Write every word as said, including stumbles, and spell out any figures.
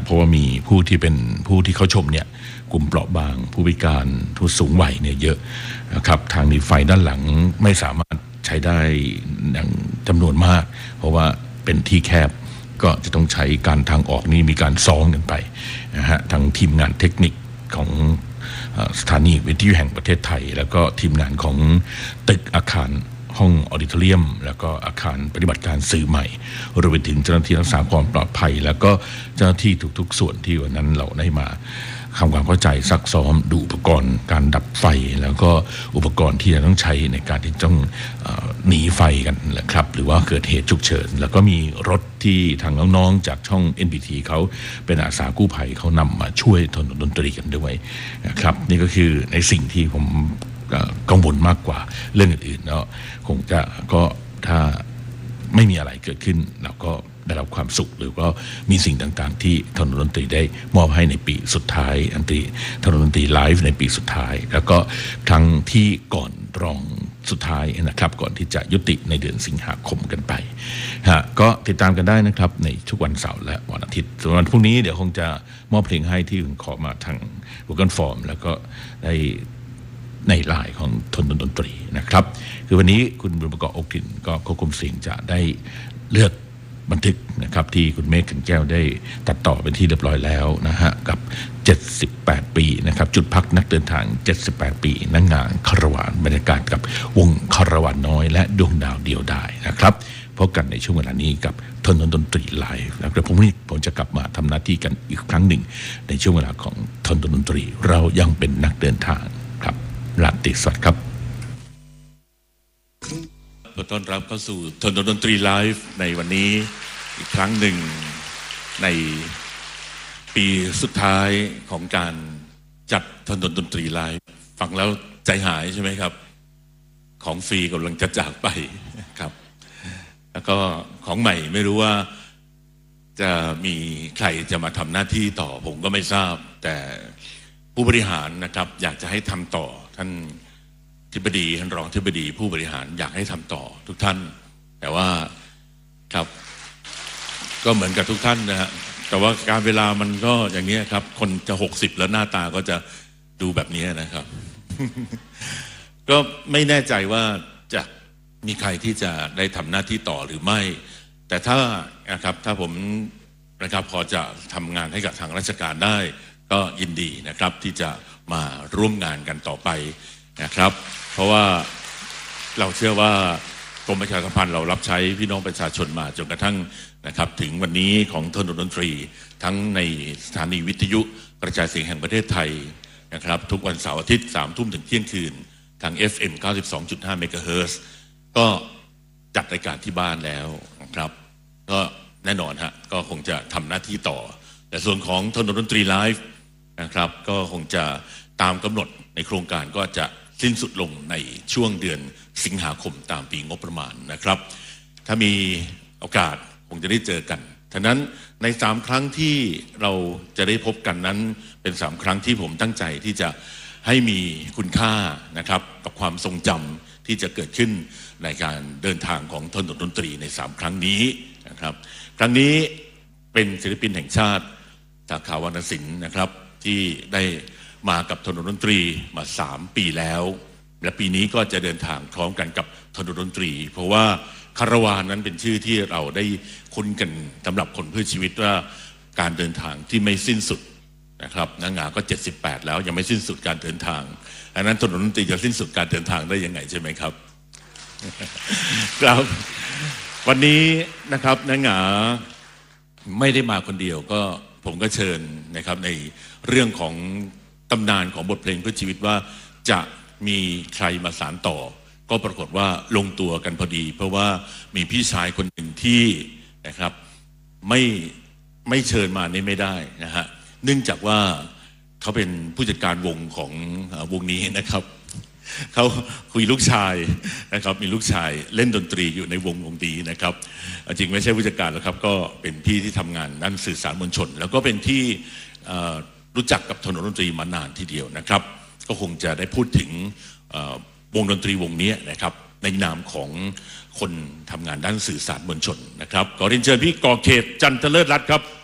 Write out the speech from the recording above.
เพราะว่ามีผู้ที่เป็นผู้ที่เขาชมเนี่ยกลุ่มเปราะบางผู้พิการผู้สูงวัยเนี่ยเยอะนะครับทางหนีไฟด้านหลังไม่สามารถใช้ได้อย่างจำนวนมากเพราะว่าเป็นที่แคบก็จะต้องใช้การทางออกนี้มีการซ้อนกันไปนะฮะทางทีมงานเทคนิคของสถานีวิทยุแห่งประเทศไทยแล้วก็ทีมงานของตึกอาคารห้องออดิทอเรียมแล้วก็อาคารปฏิบัติการสื่อใหม่รวมไปถึงเจ้าหน้าที่รักษาความปลอดภัยแล้วก็เจ้าหน้าที่ทุกๆส่วนที่วันนั้นเราได้มาทำความเข้าใจซักซ้อมดูอุปกรณ์การดับไฟแล้วก็อุปกรณ์ที่จะต้องใช้ในการที่ต้องหนีไฟกันนะครับหรือว่าเกิดเหตุฉุกเฉินแล้วก็มีรถที่ทางน้องๆจากช่อง เอ็น บี ที เขาเป็นอาสากู้ภัยเขานำมาช่วยถนนดนตรีกันด้วยนะครับนี่ก็คือในสิ่งที่ผมกังวลมากกว่าเรื่องอื่นๆเนาะคงจะก็ถ้าไม่มีอะไรเกิดขึ้นเราก็ได้รับความสุขหรือก็มีสิ่งต่างๆที่ถนนดนตรีได้มอบให้ในปีสุดท้ายอันตรีถนนดนตรีไลฟ์ในปีสุดท้ายแล้วก็ครั้งที่ก่อนรองสุดท้ายนะครับก่อนที่จะยุติในเดือนสิงหาคมกันไปฮะก็ติดตามกันได้นะครับในทุกวันเสาร์และวันอาทิตย์ส่วนวันพรุ่งนี้เดี๋ยวคงจะมอบเพลงให้ที่ขอมาทาง Google Form แล้วก็ได้ในไลน์ของทนดนตรีนะครับคือวันนี้คุณบุญประกอบอกลิ่นก็ควบคุมเสียงจะได้เลือกบันทึกนะครับที่คุณเมฆขันแก้วได้ตัดต่อเป็นที่เรียบร้อยแล้วนะฮะกับเจ็ดสิบแปดปีนะครับจุดพักนักเดินทางเจ็ดสิบแปดปีนักงานคารวานบรรยากาศกับวงคารวานน้อยและดวงดาวเดียวดายนะครับพบกันในช่วงเวลานี้กับทนดนตรีไลฟ์แล้วเดี๋ยวผมนี่ผมจะกลับมาทำหน้าที่กันอีกครั้งหนึ่งในช่วงเวลาของทนดนตรีเรายังเป็นนักเดินทางครับราตรีสวัสดิ์ครับขอต้อนรับเข้าสู่ทนดนตรีไลฟ์ในวันนี้อีกครั้งหนึ่งในปีสุดท้ายของการจัดทนดนตรีไลฟ์ฟังแล้วใจหายใช่ไหมครับของฟรีกำลังจะจากไปครับแล้วก็ของใหม่ไม่รู้ว่าจะมีใครจะมาทำหน้าที่ต่อผมก็ไม่ทราบแต่ผู้บริหารนะครับอยากจะให้ทำต่อท่านทิบดีท่านรองทิบดีผู้บริหารอยากให้ทำต่อทุกท่านแต่ว่าครับก็เหมือนกับทุกท่านนะฮะแต่ว่าการเวลามันก็อย่างนี้ครับคนจะหกสิบแล้วหน้าตาก็จะดูแบบนี้นะครับ ก็ไม่แน่ใจว่าจะมีใครที่จะได้ทำหน้าที่ต่อหรือไม่แต่ถ้านะครับถ้าผมนะครับพอจะทำงานให้กับทางราชการได้ก็ยินดีนะครับที่จะมาร่วมงานกันต่อไปนะครับเพราะว่าเราเชื่อว่ากรมประชาสัมพันธ์เรารับใช้พี่น้องประชาชนมาจนกระทั่งนะครับถึงวันนี้ของทนดนตรีทั้งในสถานีวิทยุกระจายเสียงแห่งประเทศไทยนะครับทุกวันเสาร์อาทิตย์สามทุ่มถึงเที่ยงคืนทาง เอฟ เอ็ม เก้าสิบสองจุดห้า เมกะเฮิรตซ์ก็จัดรายการที่บ้านแล้วนะครับก็แน่นอนฮะก็คงจะทำหน้าที่ต่อแต่ส่วนของทนดนตรีไลฟ์นะครับก็คงจะตามกำหนดในโครงการก็จะสิ้นสุดลงในช่วงเดือนสิงหาคมตามปีงบประมาณนะครับถ้ามีโอกาสคงจะได้เจอกันฉะนั้นในสามครั้งที่เราจะได้พบกันนั้นเป็นสามครั้งที่ผมตั้งใจที่จะให้มีคุณค่านะครับกับความทรงจำที่จะเกิดขึ้นในการเดินทางของทนดนตรีในสามครั้งนี้นะครับครั้งนี้เป็นศิลปินแห่งชาติสาขาวรรณศิลป์นะครับที่ได้มากับทนดนตรีมาสามปีแล้วและปีนี้ก็จะเดินทางพร้อมกันกับทนดนตรีเพราะว่าคารวานนั้นเป็นชื่อที่เราได้คุ้นกันสำหรับคนเพื่อชีวิตว่าการเดินทางที่ไม่สิ้นสุดนะครับนางงาก็เจ็ดสิบแปดแล้วยังไม่สิ้นสุดการเดินทางอันนั้นทนดนตรีจะสิ้นสุดการเดินทางได้ยังไงใช่ไหมครับ ครับวันนี้นะครับนางงาไม่ได้มาคนเดียวก็ผมก็เชิญนะครับในเรื่องของตำนานของบทเพลงเพื่อชีวิตว่าจะมีใครมาสานต่อก็ปรากฏว่าลงตัวกันพอดีเพราะว่ามีพี่ชายคนหนึ่งที่นะครับไม่ไม่เชิญมานี่ไม่ได้นะฮะเนื่องจากว่าเขาเป็นผู้จัดการวงของวงนี้นะครับเขาคุยลูกชายนะครับมีลูกชายเล่นดนตรีอยู่ในวงวงนี้นะครับจริงไม่ใช่ผู้จัดการหรอกครับก็เป็นพี่ที่ทำงานด้านสื่อสารมวลชนแล้วก็เป็นที่รู้จักกับทนดนตรีมานานทีเดียวนะครับก็คงจะได้พูดถึงวงดนตรีวงนี้นะครับในนามของคนทำงานด้านสื่อสารมวลชนนะครับขอเรียนเชิญพี่ก่อเขตจันทเลิศรัตน์ครับ